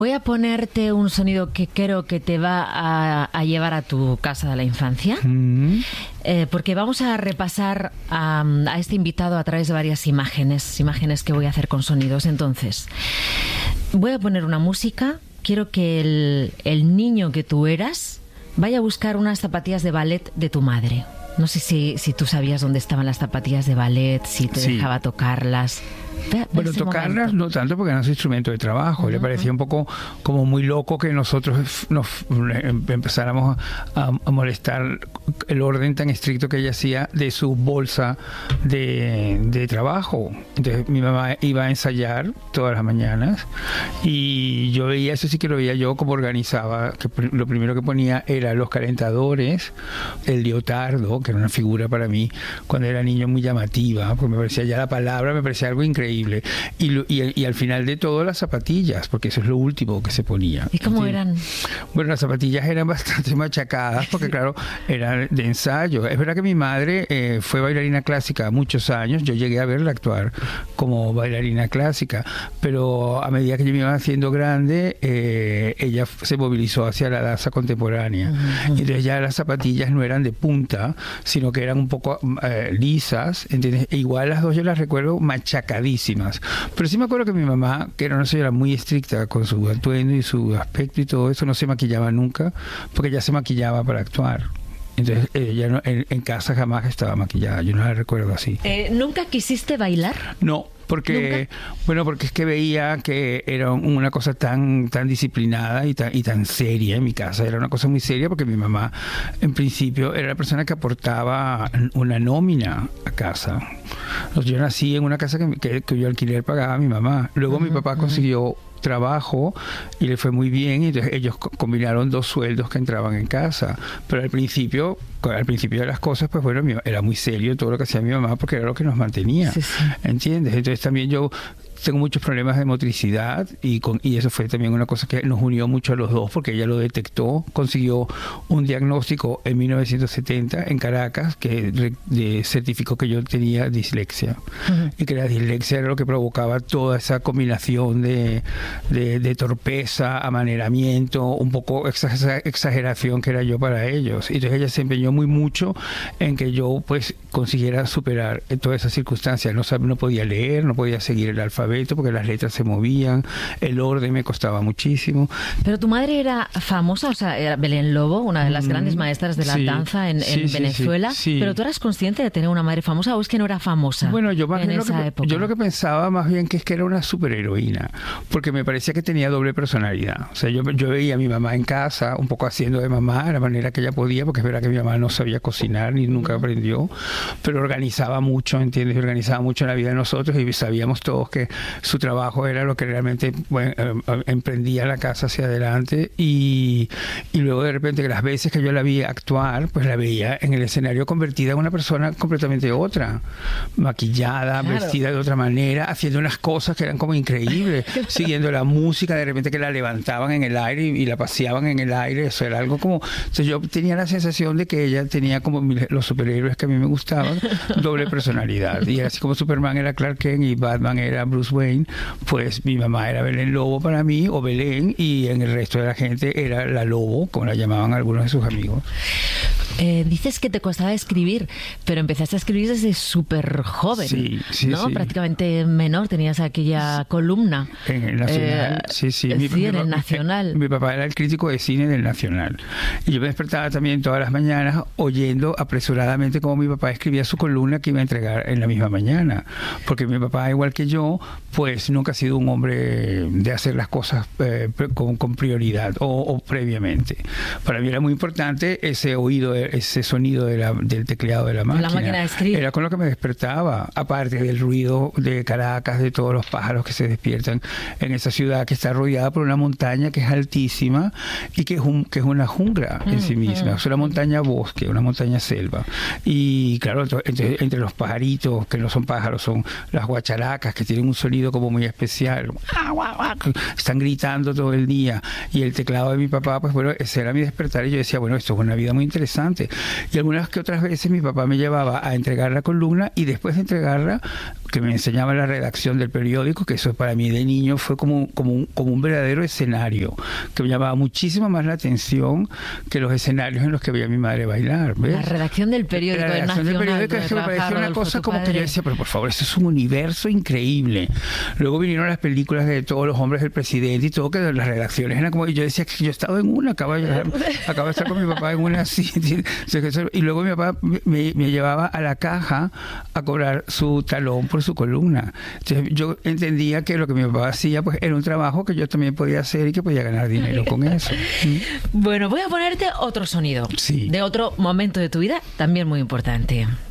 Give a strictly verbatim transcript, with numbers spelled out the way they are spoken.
Voy a ponerte un sonido que creo que te va a, a llevar a tu casa de la infancia, mm-hmm. eh, porque vamos a repasar a, a este invitado a través de varias imágenes, imágenes que voy a hacer con sonidos. Entonces, voy a poner una música, quiero que el, el niño que tú eras vaya a buscar unas zapatillas de ballet de tu madre. No sé si, si tú sabías dónde estaban las zapatillas de ballet, si te sí. dejaba tocarlas. Ve, bueno, tocarlas momento. No tanto porque eran su instrumento de trabajo. Uh-huh. Le parecía un poco como muy loco que nosotros nos empezáramos a, a molestar el orden tan estricto que ella hacía de su bolsa de, de trabajo. Entonces mi mamá iba a ensayar todas las mañanas y yo veía, eso sí que lo veía yo, como organizaba, que lo primero que ponía era los calentadores, el leotardo, que era una figura para mí cuando era niño muy llamativa, porque me parecía ya la palabra, me parecía algo increíble. Y, y, y al final de todo las zapatillas, porque eso es lo último que se ponía. ¿Y cómo eran? Bueno, las zapatillas eran bastante machacadas porque claro, eran de ensayo. Es verdad que mi madre eh, fue bailarina clásica muchos años, yo llegué a verla actuar como bailarina clásica, pero a medida que yo me iba haciendo grande, eh, ella se movilizó hacia la danza contemporánea. Uh-huh. Entonces ya las zapatillas no eran de punta, sino que eran un poco eh, lisas, ¿entiendes? E igual las dos yo las recuerdo machacadísimas. Pero sí me acuerdo que mi mamá, que era una señora muy estricta con su atuendo y su aspecto y todo eso, no se maquillaba nunca, porque ella se maquillaba para actuar. Entonces ella no, en, en casa jamás estaba maquillada, yo no la recuerdo así. Eh, ¿Nunca quisiste bailar? No. Porque, ¿Nunca? bueno, porque es que veía que era una cosa tan tan disciplinada y tan, y tan seria en mi casa. Era una cosa muy seria porque mi mamá, en principio, era la persona que aportaba una nómina a casa. Yo nací en una casa que, que, que yo alquiler pagaba a mi mamá. Luego uh-huh, mi papá uh-huh. consiguió trabajo y le fue muy bien, y entonces ellos combinaron dos sueldos que entraban en casa, pero al principio al principio de las cosas, pues bueno, era muy serio todo lo que hacía mi mamá porque era lo que nos mantenía, sí, sí. ¿entiendes? Entonces también yo tengo muchos problemas de motricidad y, con, y eso fue también una cosa que nos unió mucho a los dos porque ella lo detectó, consiguió un diagnóstico en mil novecientos setenta en Caracas que re, de, certificó que yo tenía dislexia uh-huh. y que la dislexia era lo que provocaba toda esa combinación de, de, de torpeza, amaneramiento, un poco exageración que era yo para ellos. Y entonces ella se empeñó muy mucho en que yo pues consiguiera superar todas esas circunstancias. No, no podía leer, no podía seguir el alfabeto porque las letras se movían, el orden me costaba muchísimo. Pero tu madre era famosa, o sea, era Belén Lobo, una de las mm, grandes maestras de la sí, danza en, sí, en sí, Venezuela, sí, sí. pero tú eras consciente de tener una madre famosa o es que no era famosa bueno, yo más en bien esa lo que, época? Yo lo que pensaba más bien que es que era una superheroína, porque me parecía que tenía doble personalidad. O sea, yo, yo veía a mi mamá en casa, un poco haciendo de mamá, de la manera que ella podía, porque es verdad que mi mamá no sabía cocinar ni nunca aprendió, pero organizaba mucho, ¿entiendes? Organizaba mucho la vida de nosotros y sabíamos todos que su trabajo era lo que realmente bueno, eh, emprendía la casa hacia adelante y, y luego de repente que las veces que yo la vi actuar, pues la veía en el escenario convertida en una persona completamente otra, maquillada, claro. vestida de otra manera, haciendo unas cosas que eran como increíbles, siguiendo la música, de repente que la levantaban en el aire y, y la paseaban en el aire, eso era algo como, o sea, yo tenía la sensación de que ella tenía como los superhéroes que a mí me gustaban, doble personalidad, y así como Superman era Clark Kent y Batman era Bruce Wayne, pues mi mamá era Belén Lobo para mí, o Belén, y en el resto de la gente era la Lobo, como la llamaban algunos de sus amigos. Eh, dices que te costaba escribir, pero empezaste a escribir desde súper joven, sí, sí, ¿no? Sí. Prácticamente menor, tenías aquella sí. columna. En el Nacional, eh, sí, sí. Mi, sí, mi, en el Nacional. Mi, mi papá era el crítico de cine del Nacional. Y yo me despertaba también todas las mañanas oyendo apresuradamente cómo mi papá escribía su columna que iba a entregar en la misma mañana. Porque mi papá, igual que yo, pues nunca ha sido un hombre de hacer las cosas eh, con, con prioridad o, o previamente. Para mí era muy importante ese oído, ese sonido de la, del tecleado de la máquina. La máquina de escribir. Era con lo que me despertaba, aparte del ruido de Caracas, de todos los pájaros que se despiertan en esa ciudad que está rodeada por una montaña que es altísima y que es, un, que es una jungla en mm, sí misma. Mm. Es una montaña bosque, una montaña selva. Y claro, entre, entre los pajaritos, que no son pájaros, son las guacharacas, que tienen un sonido como muy especial. Están gritando todo el día. Y el teclado de mi papá, pues bueno, ese era mi despertar. Y yo decía, bueno, esto es una vida muy interesante. Y algunas que otras veces mi papá me llevaba a entregar la columna y después de entregarla que me enseñaba la redacción del periódico, que eso para mí de niño fue como, como, un, como un verdadero escenario, que me llamaba muchísimo más la atención que los escenarios en los que veía a mi madre bailar. ¿Ves? La redacción del periódico. La redacción del periódico es que me parecía una cosa como que yo decía, pero por favor, esto es un universo increíble. Luego vinieron las películas de todos los hombres del presidente y todo, que las redacciones eran como, y yo decía que yo he estado en una, acabo de, acabo de estar con mi papá en una así, y luego mi papá me, me llevaba a la caja a cobrar su talón por su columna. Entonces yo entendía que lo que mi papá hacía pues era un trabajo que yo también podía hacer y que podía ganar dinero con eso. Bueno, voy a ponerte otro sonido, sí, de otro momento de tu vida también muy importante.